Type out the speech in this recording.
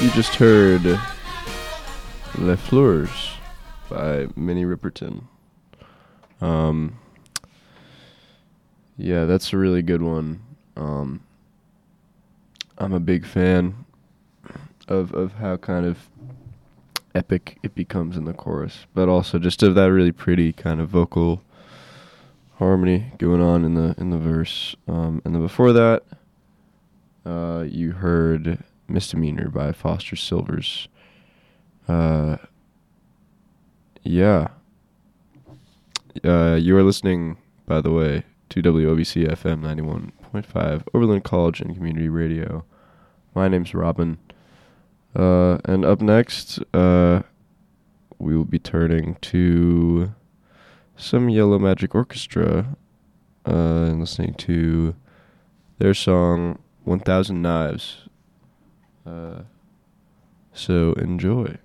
You just heard Les Fleurs by Minnie Riperton. Yeah, that's a really good one. I'm a big fan of how kind of epic it becomes in the chorus, but also just of that really pretty kind of vocal harmony going on in the verse. And then before that, you heard Misdemeanor by Foster Silvers. Yeah. You are listening, by the way, to WOBC FM 91.5, Overland College and Community Radio. My name's Robin. And up next, we will be turning to some Yellow Magic Orchestra and listening to their song 1000 Knives. So enjoy.